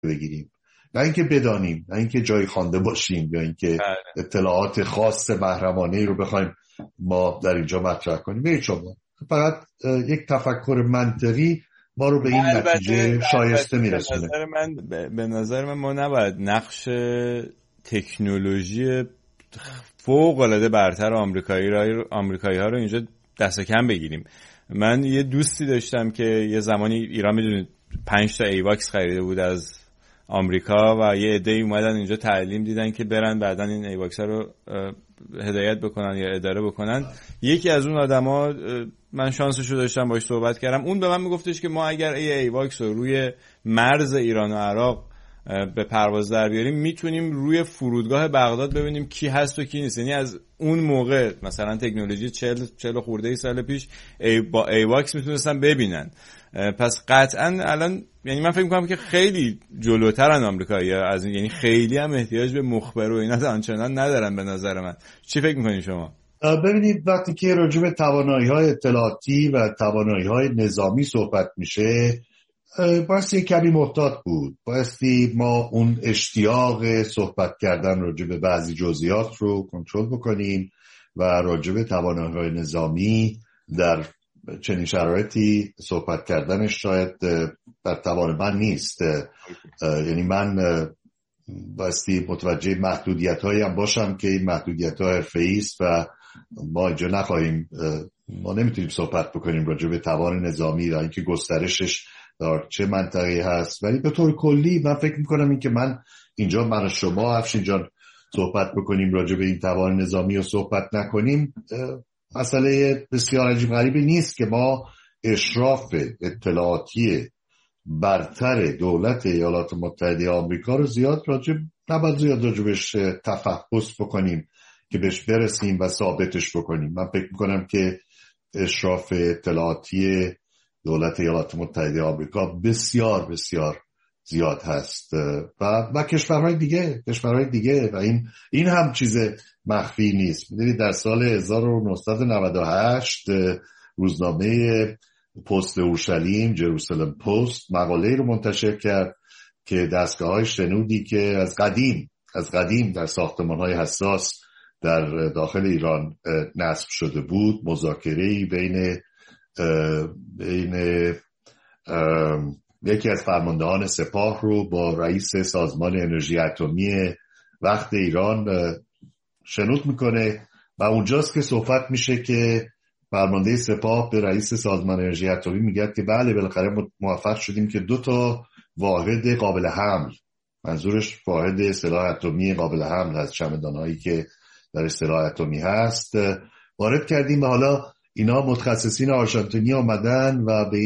بگیریم، نه اینکه بدانیم، نه اینکه جای خوانده باشیم یا اینکه اطلاعات خاص محرمانه رو بخوایم ما در اینجا مطرح کنیم. به شما فقط یک تفکر منطقی ما رو به این نتیجه شایسته میرسونه. به نظر من ما نباید نقش تکنولوژی فوق العاده برتر آمریکایی ها رو اینجا دست کم بگیریم. من یه دوستی داشتم که یه زمانی ایران میدونید 5 تا ایواکس خریده بود از آمریکا و یه عده‌ای اومدن اینجا تعلیم دیدن که برن بعدن این ایواکس ها رو هدایت بکنن یا اداره بکنن. یکی از اون آدما من شانسشو داشتم باهاش صحبت کردم، اون به من میگفتش که ما اگر ایواکس رو روی مرز ایران و عراق به پرواز در بیاریم میتونیم روی فرودگاه بغداد ببینیم کی هست و کی نیست. یعنی از اون موقع مثلا تکنولوژی 40 خورده سال پیش با ایواکس میتونستن ببینن. پس قطعا الان یعنی من فکر میکنم که خیلی جلوترن آمریکایی‌ها از این، یعنی خیلی هم احتیاج به مخبر و اینا آنچنان ندارن به نظر من. چی فکر میکنین شما؟ ببینید وقتی که راجع به توانایی‌های اطلاعاتی و توانایی‌های نظامی صحبت میشه بایستی کمی محتاط بود. بایستی ما اون اشتیاق صحبت کردن راجع به بعضی جزئیات رو کنترل بکنیم و راجع به توانایی‌های نظامی در چنین شرایطی صحبت کردنش شاید در توان من نیست. یعنی من بایستی متوجه محدودیت‌هایی هم باشم که این محدودیت‌ها حرفه‌ای است و ما اینجا نخواهیم، ما نمیتونیم صحبت بکنیم راجع به توان نظامی و اینکه گسترشش در چه منطقه‌ای هست. ولی به طور کلی من فکر میکنم این که من و شما افشین جان صحبت بکنیم راجع به این توان نظامی و صحبت نکنیم مسئله بسیار عجیب غریبی نیست که ما اشراف اطلاعاتی برتر دولت ایالات متحده آمریکا رو نباید زیاد راجبش تفحص بکنیم که بهش برسیم و ثابتش بکنیم. من فکر میکنم که اشراف اطلاعاتی دولت ایالات متحده آمریکا بسیار بسیار زیاد هست و کشورهای دیگه و این هم چیز مخفی نیست. می‌دونید در سال 1998 روزنامه پست اورشلیم جروسالم پست مقاله‌ای رو منتشر کرد که دستگاه‌های شنودی که از قدیم در ساختمان‌های حساس در داخل ایران نصب شده بود، مذاکره‌ای بین یکی از فرماندهان سپاه رو با رئیس سازمان انرژی اتمی وقت ایران شنود میکنه و اونجاست که صحبت میشه که فرمانده سپاه به رئیس سازمان انرژی اتمی میگه که بله بالاخره موفق شدیم که 2 واحد قابل حمل، منظورش واحد سلاح اتمی قابل حمل هست، چمدانهایی که در سلاح اتمی هست، وارد کردیم و حالا اینا متخصصین آرژانتینی آمدن و به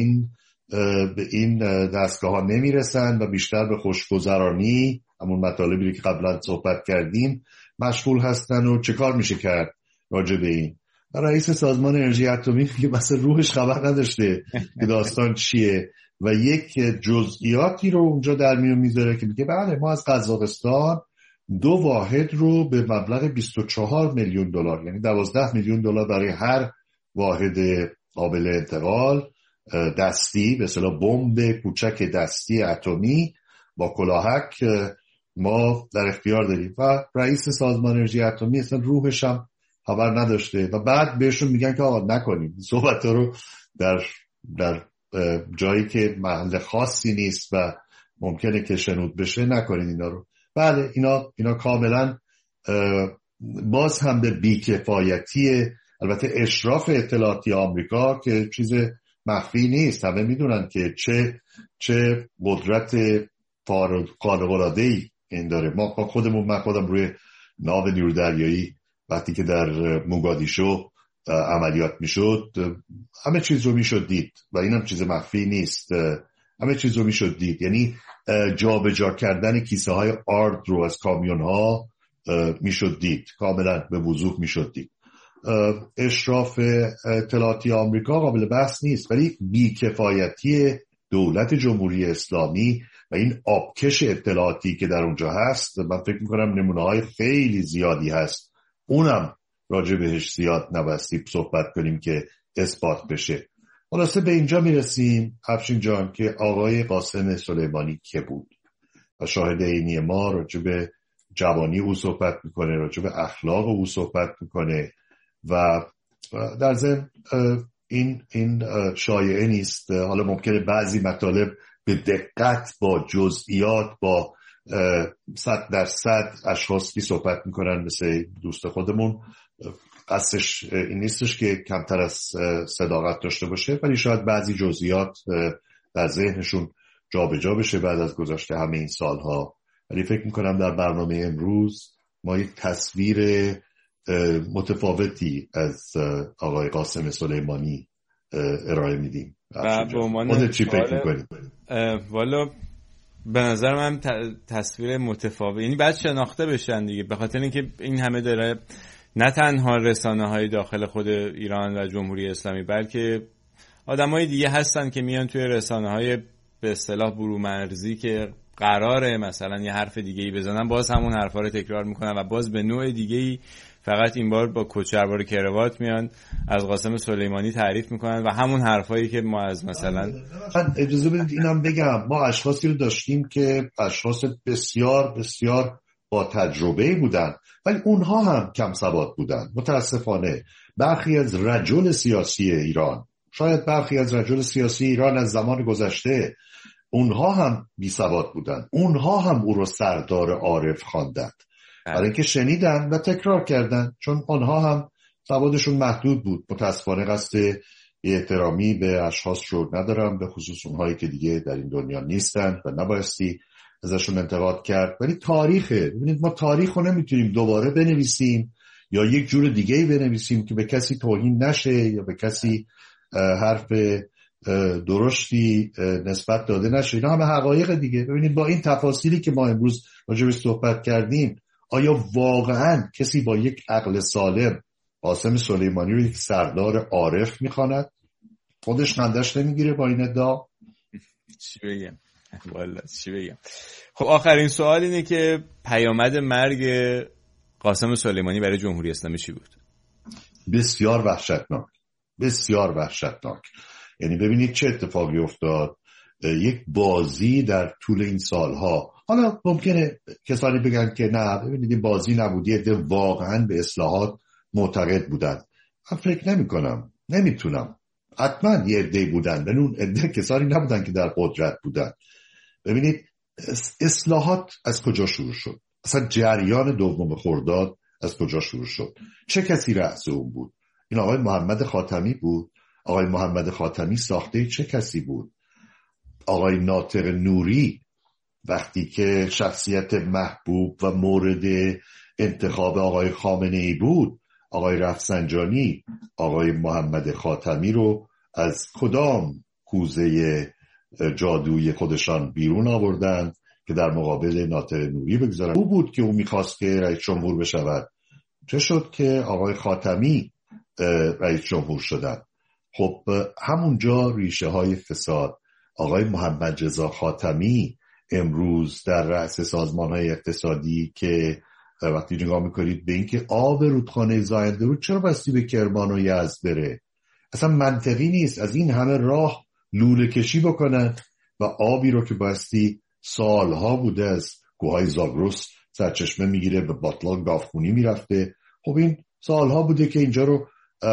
این دستگاه ها نمیرسن و بیشتر به خوشگذرانی همون مطالبی که قبلا صحبت کردیم مشغول هستن و چه کار میشه کرد راجع به این. و رئیس سازمان انرژی اتمی که مثلا روحش خبر نداشته که داستان چیه و یک جزئیاتی رو اونجا در میون میذاره که میگه بله ما از قزاقستان 2 واحد رو به مبلغ 24 میلیون دلار یعنی 12 میلیون دلار برای هر واحد قابل انتقال دستی، به اصطلاح بمب کوچک دستی اتمی با کلاهک ما در اختیار داریم و رئیس سازمان انرژی اتمی اصلا روحش هم خبر نداشته و بعد بهشون میگن که آقا نکنیم صحبت رو در جایی که محل خاصی نیست و ممکنه که شنود بشه نکنین اینا رو. بله اینا کاملا باز هم به بیکفایتی البته اشراف اطلاعاتی آمریکا که چیز مخفی نیست، همه میدونن که چه قدرت خارق‌العاده‌ای این داره. من خودم روی ناو نیرودریایی وقتی که در موگادیشو عملیات میشد همه چیز رو میشد دید و اینم چیز مخفی نیست، همه چیز رو میشد دید. یعنی جابجا کردن کیسه های آرد رو از کامیون ها میشد دید، کاملا به وضوح میشد دید. اشراف اطلاعاتی آمریکا قابل بحث نیست، ولی بیکفایتی دولت جمهوری اسلامی و این آبکش اطلاعاتی که در اونجا هست من فکر میکنم نمونه‌های خیلی زیادی هست، اونم راجع بهش زیاد نبستی صحبت کنیم که اثبات بشه. خلاصه به اینجا میرسیم افشین جان که آقای قاسم سلیمانی که بود و شاهد عینی ما راجع به جوانی او صحبت میکنه، راجع به اخلاق او صحبت میکنه و در ضمن این شایعه نیست. حالا ممکنه بعضی مطالب به دقت با جزئیات با 100% اشخاصی صحبت میکنن مثل دوست خودمون، قصدش این نیستش که کمتر از صداقت داشته باشه، ولی شاید بعضی جزئیات در ذهنشون جابجا بشه بعد از گذشته همه این سالها. ولی فکر میکنم در برنامه امروز ما یک تصویر متفاوتی از آقای قاسم سلیمانی ارائه میدیم. خودت چی فکر میکنی؟ والا به نظر من تصویر متفاوت، یعنی باید شناخته بشن دیگه، به خاطر اینکه این همه داره نه تنها رسانه‌های داخل خود ایران و جمهوری اسلامی، بلکه آدمای دیگه هستن که میان توی رسانه‌های به اصطلاح برومرزی که قراره مثلا یه حرف دیگه‌ای بزنن، باز همون حرفا رو تکرار میکنن و باز به نوع دیگه‌ای، فقط این بار با کچلوار کراوات میان از قاسم سلیمانی تعریف میکنن و همون حرفایی که ما از مثلا اجازه بدید اینم بگم، ما اشخاصی رو داشتیم که اشخاص بسیار بسیار با تجربه بودن، ولی اونها هم کم سواد بودن. متاسفانه برخی از رجل سیاسی ایران، شاید برخی از رجل سیاسی ایران از زمان گذشته، اونها هم بی سواد بودن، اونها هم او رو سردار عارف خواندند برای اینکه شنیدن و تکرار کردن، چون آنها هم سوادشون محدود بود. متاسفانه قصد احترامی به اشخاص رو ندارم، به خصوص اونهایی که دیگه در این دنیا نیستن و نبایستی ازشون انتقاد کرد، ولی تاریخه. ببینید ما تاریخ رو نمیتونیم دوباره بنویسیم یا یک جور دیگه‌ای بنویسیم که به کسی توهین نشه یا به کسی حرف درشتی نسبت داده نشه. اینا همه حقایق دیگه. ببینید با این تفاصیلی که ما امروز راجع بهش صحبت کردیم، آیا واقعا کسی با یک عقل سالم قاسم سلیمانی رو یک سردار عارف میخواند؟ خودش خندش نمیگیره با این ادعا؟ چی بگم والله چی بگم. خب آخرین سوال اینه که پیامد مرگ قاسم سلیمانی برای جمهوری اسلامی چی بود؟ بسیار وحشتناک، بسیار وحشتناک. یعنی ببینید چه اتفاقی افتاد. یک بازی در طول این سالها، حالا ممکنه کسانی بگن که نه ببینید این بازی نبود، یه عده واقعا به اصلاحات معتقد بودن. من فکر نمی کنم، نمیتونم. حتما یه عده بودن، ولی اون عده کسانی نبودن که در قدرت بودن. ببینید اصلاحات از کجا شروع شد؟ اصلا جریان دوم خرداد از کجا شروع شد؟ چه کسی رأس اون بود؟ این آقای محمد خاتمی بود. آقای محمد خاتمی ساخته چه کسی بود؟ آقای ناطق نوری وقتی که شخصیت محبوب و مورد انتخاب آقای خامنه‌ای بود، آقای رفسنجانی آقای محمد خاتمی رو از کدام کوزه جادویی خودشان بیرون آوردن که در مقابل ناطق نوری بگذارن؟ او بود که او میخواست که رئیس جمهور بشود. چه شد که آقای خاتمی رئیس جمهور شدن؟ خب همونجا ریشه های فساد. آقای محمد رضا خاتمی امروز در رأس سازمان های اقتصادی که وقتی نگاه میکنید به این که آب رودخانه زاینده رود چرا بستی به کرمان و یزد بره، اصلا منطقی نیست. از این همه راه لوله کشی بکنن و آبی رو که بستی سالها بوده از کوههای زاگرس سرچشمه میگیره به باطلاق گاوخونی میرفته، خب این سالها بوده که اینجا رو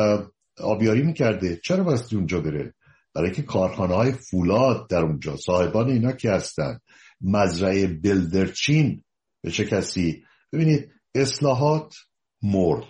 آبیاری میکرده، چرا بستی اونجا بره؟ برای که کارخانه های فولاد در اونجا، صاحبان اینا کی هستن؟ مزرعه بلدرچین به چه کسی؟ ببینید اصلاحات مرد.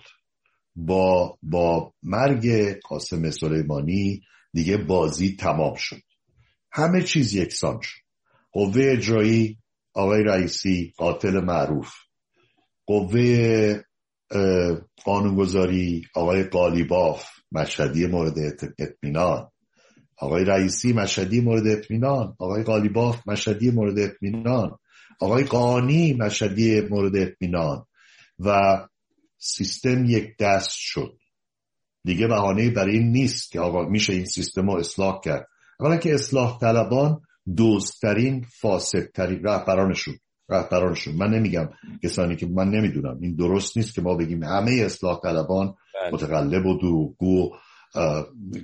با مرگ قاسم سلیمانی دیگه بازی تمام شد، همه چیز یکسان شد. قوه اجرایی آقای رئیسی قاتل معروف، قوه قانونگذاری آقای قالیباف مشهدی مورد اطمینان، آقای رئیسی مشهدی مورد اطمینان، آقای قالیباف مشهدی مورد اطمینان، آقای قانی مشهدی مورد اطمینان و سیستم یک دست شد. دیگه بهانه‌ای برای این نیست که آقا میشه این سیستم رو اصلاح کرد. اولا که اصلاح طلبان دزدترین فاسدترین رهبرانشون. من نمیگم کسانی که من نمیدونم، این درست نیست که ما بگیم همه اصلاح طلبان متقلب و دروغگو.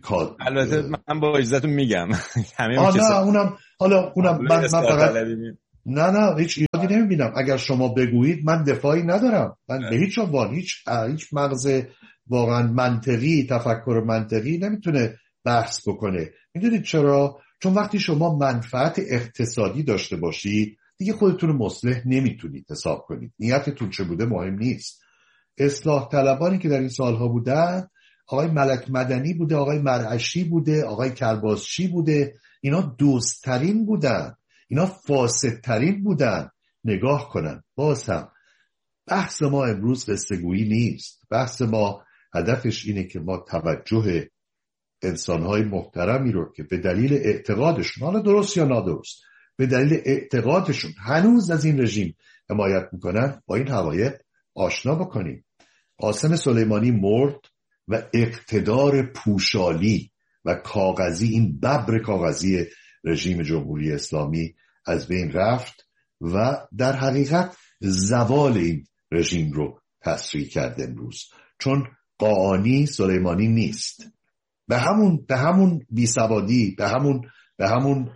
البته من با اجازهتون میگم همه اونم من فقط نه هیچ ایرادی نمیبینم. اگر شما بگویید من دفاعی ندارم. من به هیچ عنوان هیچ مغز واقعا منطقی، تفکر منطقی نمیتونه بحث بکنه. میدونید چرا؟ چون وقتی شما منفعت اقتصادی داشته باشید دیگه خودتون رو مصلح نمیتونید حساب کنید. نیتتون چه بوده مهم نیست. اصلاح طلبانی که در این سالها بودن، آقای ملک مدنی بوده، آقای مرعشی بوده، آقای کرباسچی بوده، اینا دوستترین بودن، اینا فاسدترین بودن. نگاه کنن. باز هم بحث ما امروز قصه‌گویی نیست. بحث ما هدفش اینه که ما توجه انسانهای محترمی رو که به دلیل اعتقادشون، حالا درست یا نادرست، به دلیل اعتقادشون هنوز از این رژیم حمایت میکنن، با این حقایق آشنا بکنیم. قاسم سلیمانی مرد و اقتدار پوشالی و کاغذی، این ببر کاغذی رژیم جمهوری اسلامی از بین رفت و در حقیقت زوال این رژیم رو تسریع کرد امروز. چون قاآنی سلیمانی نیست. به همون بیسوادی، به همون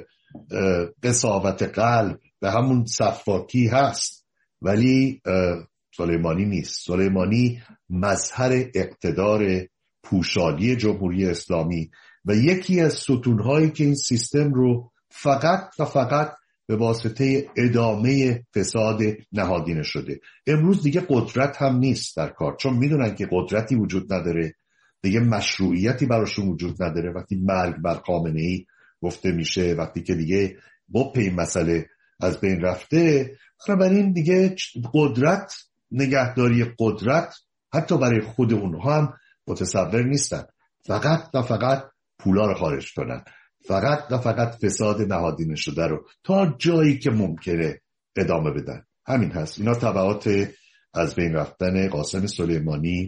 قساوت قلب، به همون صفاکی هست، ولی سلیمانی نیست. سلیمانی مظهر اقتدار پوشالی جمهوری اسلامی و یکی از ستونهایی که این سیستم رو فقط و فقط به واسطه ادامه فساد نهادینه شده. امروز دیگه قدرت هم نیست در کار، چون میدونن که قدرتی وجود نداره، دیگه مشروعیتی براشون وجود نداره. وقتی مرگ بر خامنه‌ای گفته میشه، وقتی که دیگه این مسئله از بین رفته، بنابراین دیگه قدرت، نگهداری قدرت حتی برای خود اونها هم متصور نیستن. فقط و فقط پولا رو خارج کنن، فقط و فقط فساد نهادینه شده رو تا جایی که ممکنه ادامه بدن. همین هست. اینا تبعات از بین رفتن قاسم سلیمانی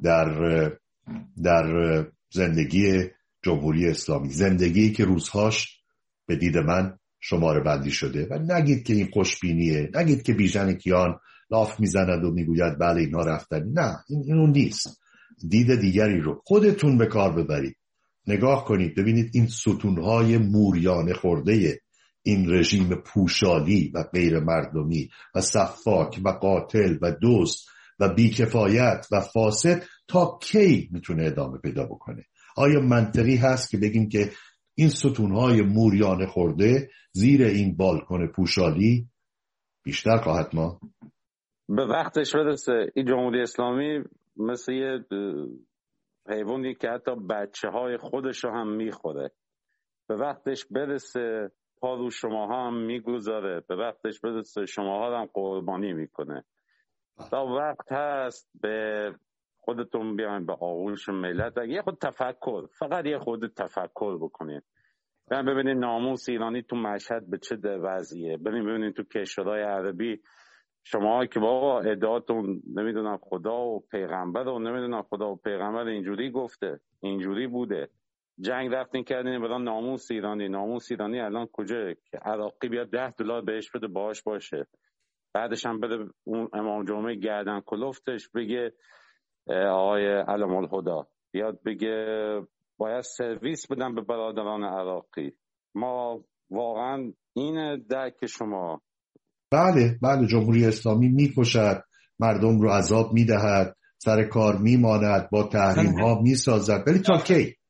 در زندگی جمهوری اسلامی، زندگی که روزهاش به دید من شماره بندی شده. و نگید که این خوشبینیه، نگید که بیژن کیان لاف میزند و میگوید بله اینها رفتن. نه، این اون نیست. دید دیگری رو خودتون به کار ببرید. نگاه کنید ببینید این ستونهای موریانه خورده این رژیم پوشالی و غیر مردمی و سفاک و قاتل و دزد و بیکفایت و فاسد تا کی میتونه ادامه پیدا بکنه؟ آیا منطقی هست که بگیم که این ستونهای موریانه خورده زیر این بالکن پوشالی بیشتر خواهد ما؟ به وقتش برسه این جمهوری اسلامی مثل یه حیوانی که حتی بچه های خودش رو هم میخوره. به وقتش برسه پا رو شماها هم میگذاره، به وقتش برسه شماها هم قربانی میکنه. تا وقت هست به خودتون بیاین به آغوش ملت و یه خود تفکر، فقط یه خود تفکر بکنید. ببینید ناموس ایرانی تو مشهد به چه وضعیه. ببینید تو کشورهای عربی شما که بابا ادعاتون نمیدونم خدا و پیغمبر و نمیدونم خدا و پیغمبر اینجوری گفته، اینجوری بوده، جنگ رفتین کردین برای ناموس ایرانی. ناموس ایرانی الان کجا؟ که عراقی بیاد $10 بهش بده باهاش باشه، بعدش هم بده اون امام جمعه گردن کلفتش بگه آقای علم الهدا بیاد بگه باید سرویس بدن به برادران عراقی. ما واقعا این درک شما. بله جمهوری اسلامی میکشد، مردم رو عذاب میدهد، سر کار میماند، با تحریم ها میسازد، ولی تا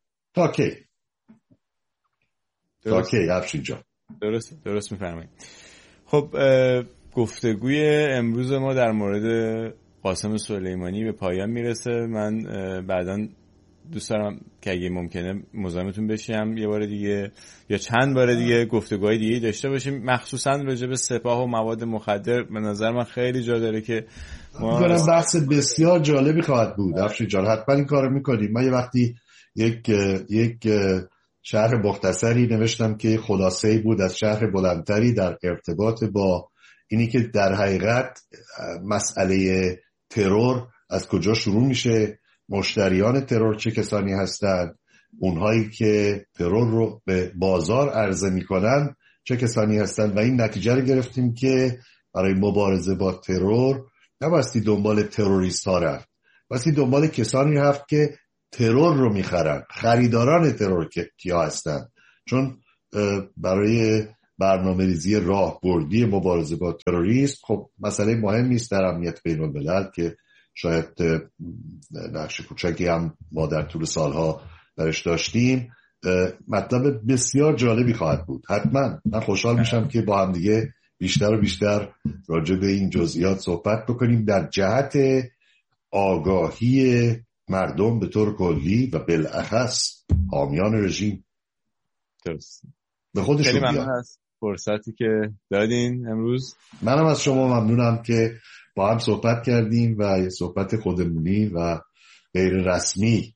کی افشین جان؟ درست میفرمایید. خب گفتگوی امروز ما در مورد قاسم سلیمانی به پایان میرسه. من بعداً دوست دارم که اگه ممکنه مزاحمتون بشیم یه بار دیگه یا چند بار دیگه گفتگوهای دیگه داشته باشیم، مخصوصا راجع به سپاه و مواد مخدر. به نظر من خیلی جا داره که ما بحث بسیار جالبی خواهد بود. افشین جان حتما این کارو میکنیم. من یه وقتی یک شرح مختصری نوشتم که خلاصه‌ای بود از شرح بلندتری در ارتباط با اینی که در حقیقت مسئله ترور از کجا شروع میشه، مشتریان ترور چه کسانی هستند، اونهایی که ترور رو به بازار عرضه میکنن چه کسانی هستند، و این نتیجه رو گرفتیم که برای مبارزه با ترور نباستی دنبال تروریست ها رفت، باستی دنبال کسانی رفت که ترور رو میخرن. خریداران ترور کیا هستند؟ چون برای برنامه‌ریزی راهبردی مبارزه با تروریسم خب مسئله مهمی است در امنیت بین‌الملل که شاید نقش کوچکی هم ما در طول سالها درش داشتیم. مطلب بسیار جالبی خواهد بود. حتما من خوشحال میشم که با هم دیگه بیشتر و بیشتر راجع به این جزئیات صحبت بکنیم در جهت آگاهی مردم به طور کلی و بالاخص حامیان رژیم. درست. به خودشون خیلی ممنون از فرصتی که دادین امروز. منم از شما ممنونم که با هم صحبت کردیم و صحبت خودمونی و غیر رسمی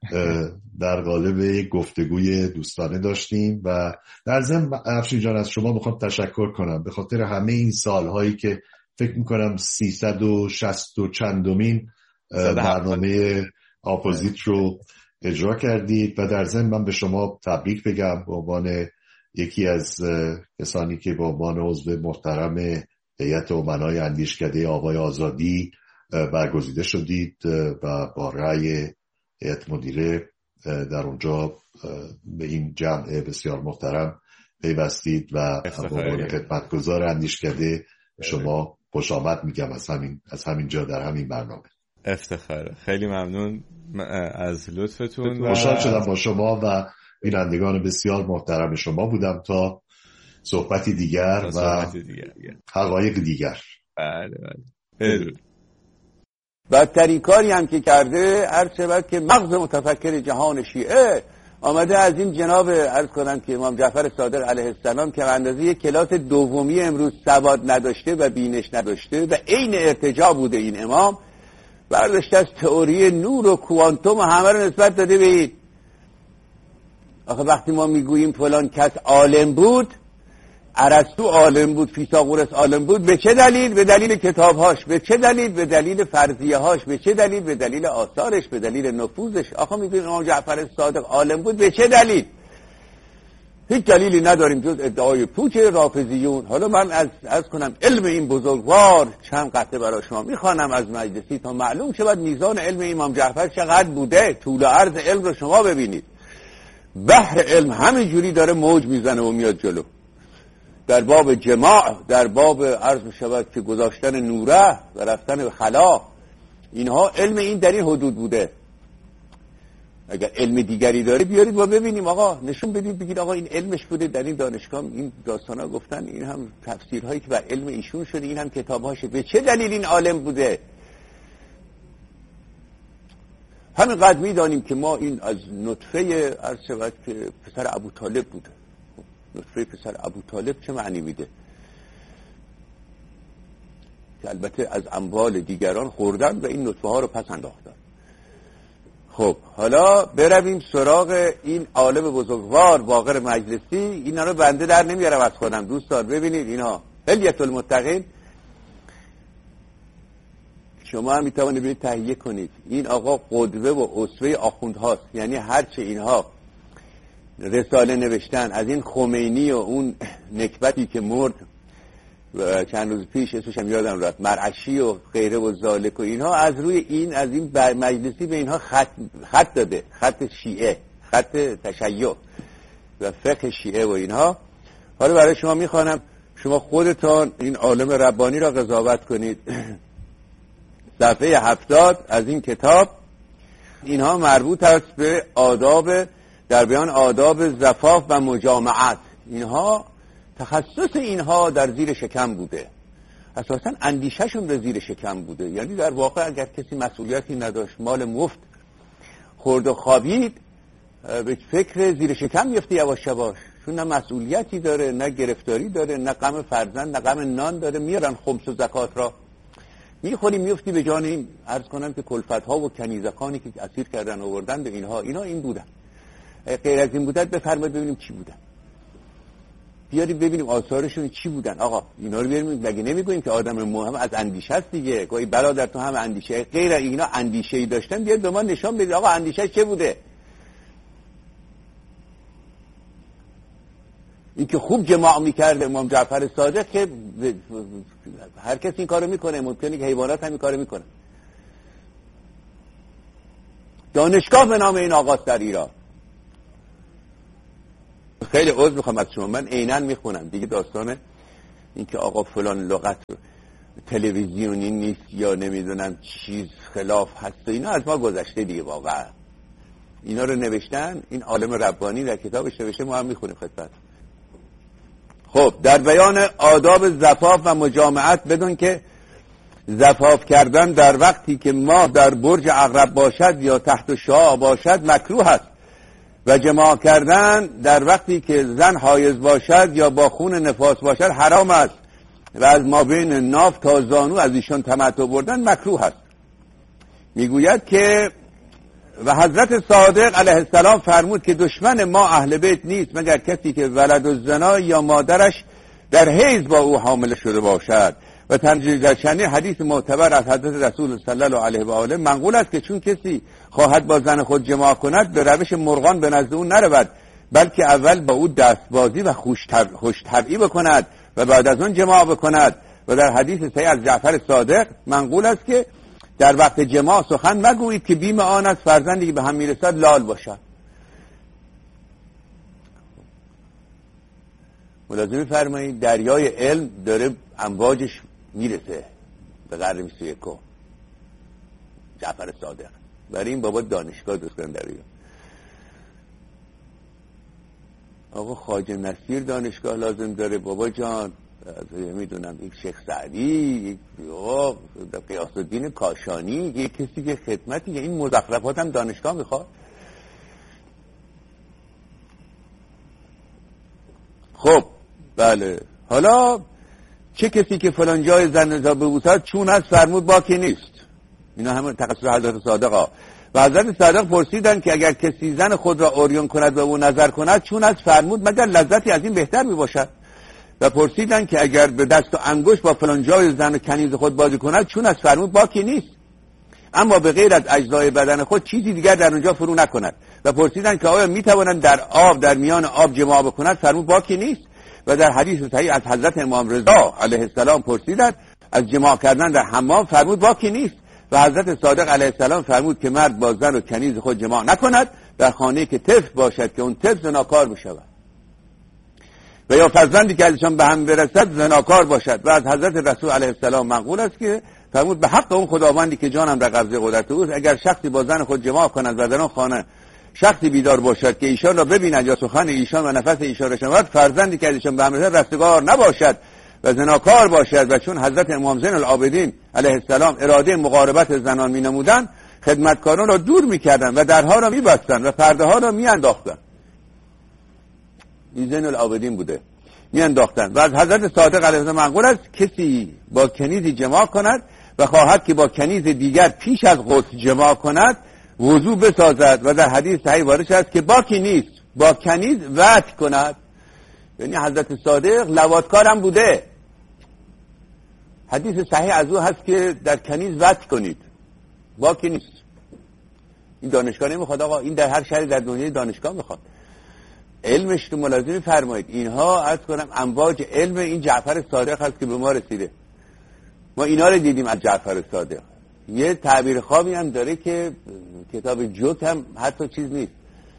در قالب یک گفتگوی دوستانه داشتیم و در ضمن افشین جان از شما میخوام تشکر کنم به خاطر همه این سالهایی که فکر میکنم 360 و چندمین برنامه اپوزیت رو اجرا کردید و در ضمن من به شما تبریک بگم به عنوان یکی از کسانی که به عنوان عضو محترم هیئت امنای اندیشکده آوای آزادی برگزیده شدید و با رأی هیئت مدیره در اونجا به این جمع بسیار محترم پیوستید و به عنوان خدمتگزار اندیشکده شما خوش آمد میگم از همین جا در همین برنامه. افتخاره. خیلی ممنون از لطفتون. خوشحال شدم با شما و بینندگان بسیار محترم شما بودم تا صحبتی دیگر و حقایق دیگر. بله بله. بدترین کاری هم که کرده عرض شود که مغز متفکر جهان شیعه آمده از این جناب عرض کنم که امام جعفر صادق علیه السلام که اندازه یک کلاس دومی امروز سواد نداشته و بینش نداشته و عین ارتجاع بوده این امام، برداشته از تئوری نور و کوانتوم و همه رو نسبت داده به این. آخه وقتی ما میگوییم فلان کس عالم بود، ارسطو عالم بود، فیثاغورس عالم بود، به چه دلیل؟ به دلیل کتابهاش. به چه دلیل؟ به دلیل فرضیه‌هاش. به چه دلیل؟ به دلیل آثارش، به دلیل نفوذش. آخه میگیم امام جعفر صادق عالم بود، به چه دلیل؟ هیچ دلیلی نداریم جز ادعای پوچ رافضیون. حالا من از کنم علم این بزرگوار چند قطعه برای شما میخوانم از مجلسی تا معلوم شود میزان علم امام جعفر چقدر بوده. طول و عرض علم رو شما ببینید. بحر علم همینجوری داره موج میزنه و میاد جلو. در باب جماع، در باب عرض میشود که گذاشتن نوره و رفتن به خلا، اینها علم این در این حدود بوده. اگر علم دیگری داره بیارید و ببینیم آقا، نشون بدید بگید آقا این علمش بوده در این دانشگاه این داستانا گفتن، این هم تفسیرهایی که بر علم ایشون شده، این هم کتابهاشه. به چه دلیل این عالم بوده؟ همینقدر میدانیم که ما این از نطفه عرض شود که پسر ابو طالب بوده. نطفه پسر ابو طالب چه معنی میده؟ که البته از اموال دیگران خوردن و این نطفه ها رو پس انداختن. خب حالا برویم سراغ این عالم بزرگوار باقر مجلسی. اینا رو بنده در نمیارم از خودم دوستان. ببینید اینا حلیت المتقین، شما هم میتوانید برید تهیه کنید. این آقا قدوه و اسوه آخوندهاست. یعنی هرچه اینها رساله نوشتن از این خمینی و اون نکبتی که مرد و چند روز پیش اسمش هم یادم رفت، مرعشی و غیره و ذالک و اینها، از روی این از این مجلسی به اینها خط داده، خط شیعه، خط تشیع و فقه شیعه و اینها. حالا برای شما میخوانم، شما خودتان این عالم ربانی را قضاوت کنید. صفحه 70 از این کتاب. اینها مربوط است به آداب، در بیان آداب زفاف و مجامعت. اینها تخصص اینها در زیر شکم بوده، اساسا اندیشهشون در زیر شکم بوده. یعنی در واقع اگر کسی مسئولیتی نداشت، مال مفت خورد و خوابید، به فکر زیر شکم میفته یواش یواش، چون نه مسئولیتی داره، نه گرفتاری داره، نه غم فرزند، نه غم نان داره. میرن خمس و زکات را میخوری، میفتی به جان این عرض کنم که کلفت‌ها و کنیزکانی که اسیر کردن آوردن به اینها. اینا این بودن. غیر از این بودن بفرمایید ببینیم چی بودن. بیاریم ببینیم آثارشون چی بودن. آقا اینا رو بیاریم، مگه نمیگوییم که آدم مهم از اندیشه است دیگه؟ گویی برادر تو هم اندیشه، غیر اینا اندیشه‌ای داشتن، بیار به ما نشان بدید آقا اندیشه چه بوده. این که خوب جماع میکرد امام جعفر صادق، که هر کس این کارو میکنه، ممکنه که حیوانات هم این کارو میکنه. دانشگاه به نام این آقاست در ایران. خیلی عذر میخوام از شما، من عیناً میخونم دیگه. داستان این که آقا فلان لغت تلویزیونی نیست یا نمیدونم چیز خلاف هست و اینا از ما گذشته دیگه. واقعا اینا رو نوشتن، این عالم ربانی در کتابش نوشته، ما هم میخونیم خدمت. خب در بیان آداب زفاف و مجامعت بدون که زفاف کردن در وقتی که ماه در برج عقرب باشد یا تحت شعاع باشد مکروه است و جماع کردن در وقتی که زن حایض باشد یا با خون نفاس باشد حرام است و از ما بین ناف تا زانو از ایشان تمتع بردن مکروه است. میگوید که و حضرت صادق علیه السلام فرمود که دشمن ما اهل بیت نیست مگر کسی که ولد الزنا یا مادرش در حیض با او حامل شده باشد. و در چنین حدیث معتبر از حضرت رسول صلی الله علیه و آله منقول است که چون کسی خواهد با زن خود جماع کند به روش مرغان به نزد او نرود، بلکه اول با او دستبازی و خوشطبعی بکند و بعد از اون جماع بکند. و در حدیث صحیح از جعفر صادق منقول است که در وقت جماع سخن مگویید که بیم آن است فرزندی که به هم میرسد لال باشد. ملازم فرمایید دریای علم داره امواجش میرسه به قرن 21. جعفر صادق برای این بابا دانشگاه درست کردن در ایران. آقا خواجه نصیر دانشگاه لازم داره بابا جان، میدونم یک شیخ سعدی، یک قیاس الدین کاشانی، یک کسی که خدمتی، این مزخرفات هم دانشگاه میخواد. خب بله، حالا چه کسی که فلان جای زن را ببوسد چون است فرمود باکی نیست. اینا همه تقصیر حضرت صادق ها. و حضرت صادق پرسیدن که اگر کسی زن خود را عریان کند و او نظر کند چون است فرمود مگر لذتی از این بهتر می باشد. و پرسیدن که اگر به دست و انگشت با فلان جای زن و کنیز خود بازی کند چون است فرمود باکی نیست، اما به غیر از اجزای بدن خود چیزی دیگر در اونجا فرو نکند. و پرسیدن که آیا می توانند در میان آب جماع بکند فرمود باکی نیست. و در حدیث صحیح از حضرت امام رضا علیه السلام پرسیدند از جماع کردن در حمام فرمود باکی نیست. و حضرت صادق علیه السلام فرمود که مرد با زن و کنیز خود جماع نکند در خانه‌ای که طفل باشد که اون طفل زناکار میشود و یا فرزندی که ازشان به هم برسد زناکار باشد. و از حضرت رسول علیه السلام منقول است که فرمود به حق اون خداوندی که جانم در قبضه قدرت اوست اگر شخصی با زن خود جماع کند و در آن خانه شخصی بیدار باشد که ایشان را ببیند یا سخن ایشان و نفس ایشان را شنود، فرزندی که ازشان به هم رسد رستگار نباشد و زناکار باشد. و چون حضرت امام زین العابدین علیه السلام اراده مقاربت زنان می نمودند خدمتکاران را دور می کردند و درها را می بستند و پرده ها را می انداختند. این زین العابدین بوده، می انداختند. و از حضرت صادق علیه السلام منقول است کسی با کنیزی جماع کند و خواهد که با کنیز دیگر پیش از غسل جماع کند وضو بسازد. و در حدیث صحیح وارد است که باکی نیست با کنیز وطی کند. یعنی حضرت صادق لواطکار هم بوده. حدیث صحیح از او هست که در کنیز وطی کنید، باکی نیست. این دانشگاه نمیخواد آقا، این در هر شهری در دنیا دانشگاه میخواد. علمش رو ملازم فرمایید. اینها عرض کنم امواج علم این جعفر صادق هست که به ما رسیده. ما اینا رو دیدیم از جعفر صادق. یه تعبیر خوابی هم داره که کتاب جوک هم حتی چیز نیست.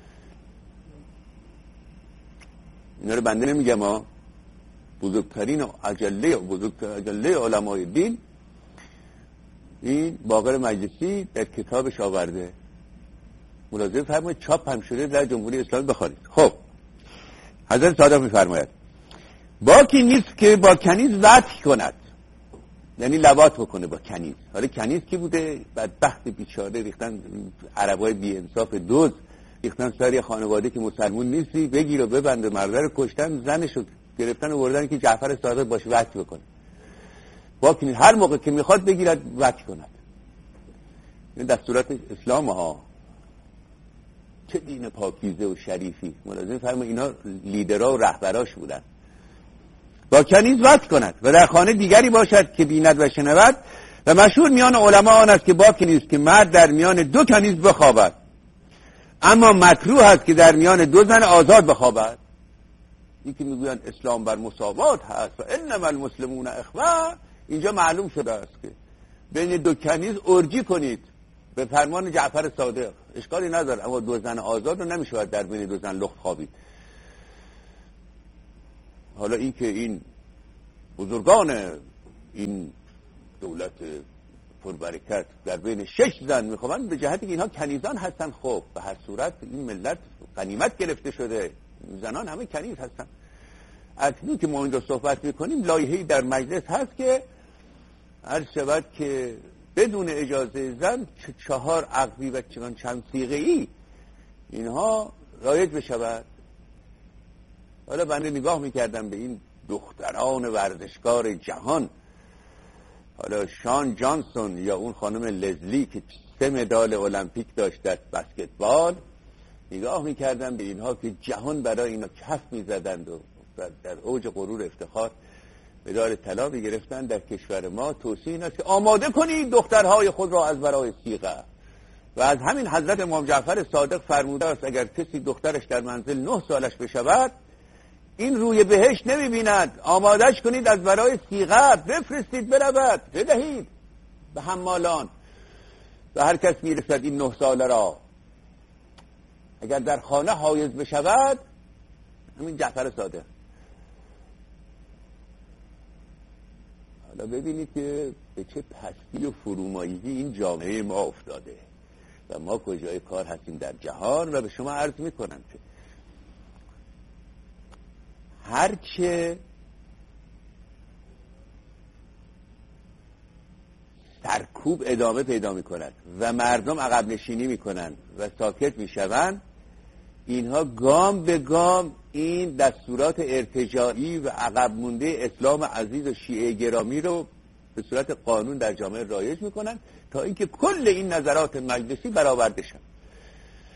اینا رو بنده نمیگم ها. بزرگترین و اجله علمای دین این باقر مجلسی در کتابش آورده. ملاحظه فرمایید چاپ هم شده در جمهوری اسلامی بخوانید. خب حضرت صادق میفرماید باکی نیست که با کنیز وطی کند، یعنی لواط بکنه با کنیز. حالا کنیز کی بوده؟ بدبخت بیچاره ریختن عربای بی انصاف دوز، ریختن سر خانواده که مسلمون نیستی بگیر و ببنده، مرده رو کشتن، زنشو گرفتن و بردن که جعفر صادق باشه وطی بکنه. باکی نیست، هر موقع که میخواد بگیرد وطی کند. این دستورات اسلام ها. چه دین پاکیزه و شریفی. ملازم فرما اینا لیدرها و رهبراش بودن. با کنیز وطی کند و در خانه دیگری باشد که بیند و شنود. و مشهور میان علما آن است که باکی نیست که مرد در میان دو کنیز بخوابد، اما مکروه است که در میان دو زن آزاد بخوابد. این که میگویند اسلام بر مساوات هست و انما المسلمون اخوه، اینجا معلوم شده است که بین دو کنیز ارجی کنید به فرمان جعفر صادق، اشکالی نداره، اما دو زن آزاد رو نمیشود در بین دو زن لخت خوابید. حالا این که این بزرگان این دولت پربرکت در بین 6 زن میخوان به جهتی که اینها کنیزان هستن، خب به هر صورت این ملت غنیمت گرفته شده، زنان همه کنیز هستن. اکنون که ما این رو صحبت میکنیم لایحه‌ای در مجلس هست که عرض شود که بدون اجازه زن 4 عقبی و چند صیغه‌ای اینها رایج بشود. حالا بنده نگاه میکردم به این دختران ورزشکار جهان، حالا شان جانسون یا اون خانم لزلی که 3 مدال المپیک داشت در بسکتبال، نگاه میکردم به اینها که جهان برای اینا کف میزدند و در اوج غرور افتخار مدال طلا گرفتن. در کشور ما توصیه این است که آماده کنید دخترهای خود را از برای صیغه. و از همین حضرت امام جعفر صادق فرموده است اگر کسی دخترش در منزل 9 سالش بشود این روی بهشت نمیبیند، آمادش کنید از برای صیغه، بفرستید برود بدهید به حمالان. و هر کس میرسد این 9 ساله را اگر در خانه حایز بشود، همین جعفر صادق. حالا ببینید که به چه پستی و فرومایگی این جامعه ما افتاده و ما کجای کار هستیم در جهان. و به شما عرض میکنم که هرچه سرکوب ادامه پیدا میکنند و مردم عقب نشینی میکنند و ساکت میشوند، اینها گام به گام این دستورات ارتجاعی و عقب مونده اسلام عزیز و شیعه گرامی رو به صورت قانون در جامعه رایج میکنن تا اینکه کل این نظرات مجلسی برآورده شد.